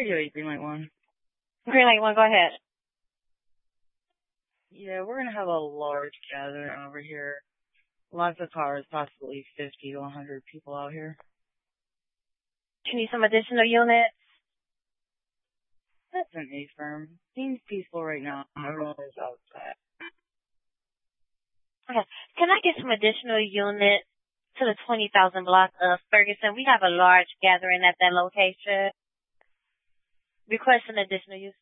Radio 8, Green Light 1. Green Light 1, go ahead. Yeah, we're going to have a large gathering over here. Lots of cars, possibly 50 to 100 people out here. You need some additional units? That's an A firm. Seems peaceful right now. Everyone is outside. Okay. Can I get some additional units to the 20,000 block of Ferguson? We have a large gathering at that location. Requesting additional use.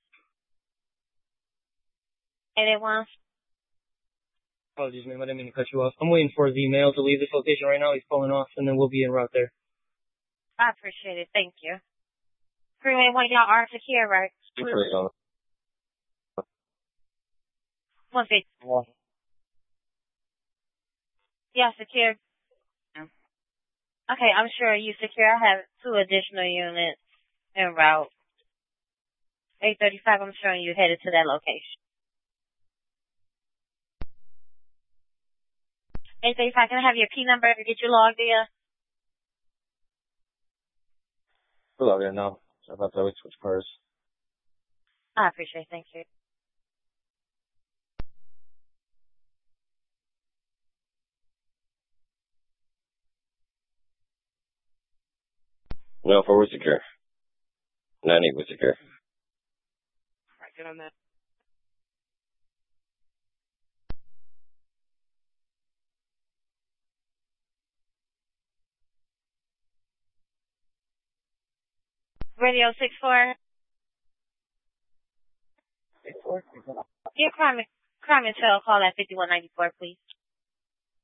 Anyone? Apologies, ma'am. I didn't mean to cut you off. I'm waiting for the male to leave this location right now. He's pulling off, and then we'll be en route there. I appreciate it. Thank you. Green Light 1, y'all are secure, right? One fifty. Yeah, secure. Yeah. Okay, I'm sure you secure. I have 2 additional units en route. 835, I'm showing you headed to that location. 835, can I have your P number to get you logged in? We're logged in now. So about that we switch cars. I appreciate it. Thank you. No, 4 was secure. 9-8 was secure. Alright, get on that. Radio 64. 64. Give Crime and Trail a call at 5194, please.